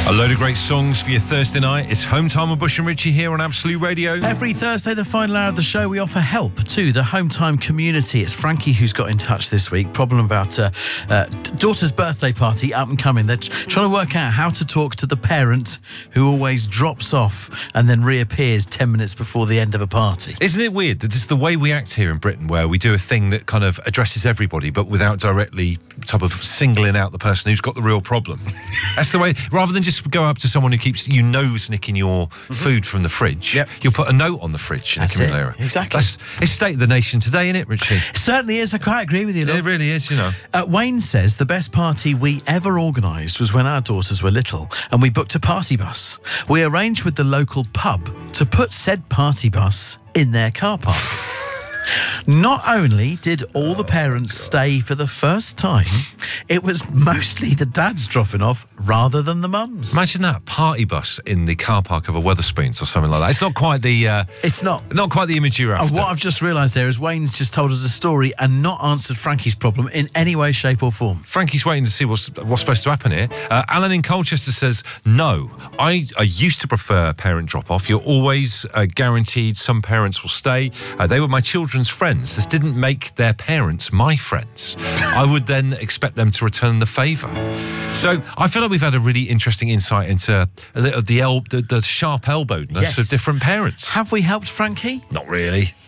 A load of great songs for your Thursday night. It's Home Time with Bush and Richie here on Absolute Radio. Every Thursday, the final hour of the show, we offer help to the Home Time community. It's Frankie who's got in touch this week. Problem about daughter's birthday party, up and coming. They're trying to work out how to talk to the parent who always drops off and then reappears 10 minutes before the end of a party. Isn't it weird that it's the way we act here in Britain, where we do a thing that kind of addresses everybody, but without directly type of singling out the person who's got the real problem? That's the way, rather than just go up to someone who keeps, nicking your food from the fridge. Yep. You'll put a note on the fridge. That's in it. a area. Exactly. It's state of the nation today, isn't it, Richie? It certainly is. I quite agree with you, love. It really is, Wayne says the best party we ever organised was when our daughters were little and we booked a party bus. We arranged with the local pub to put said party bus in their car park. Not only did all the parents stay for the first time, it was mostly the dads dropping off rather than the mums. Imagine that party bus in the car park of a Wetherspoons or something like that. It's not quite the. It's not quite the image you're after. And what I've just realised there is Wayne's just told us a story and not answered Frankie's problem in any way, shape, or form. Frankie's waiting to see what's supposed to happen here. Alan in Colchester says, no, I used to prefer parent drop-off. You're always guaranteed some parents will stay. They were my children's friends. This didn't make their parents my friends. I would then expect them to return the favour. So I feel like we've had a really interesting insight into the sharp-elbowedness of different parents. Have we helped Frankie? Not really.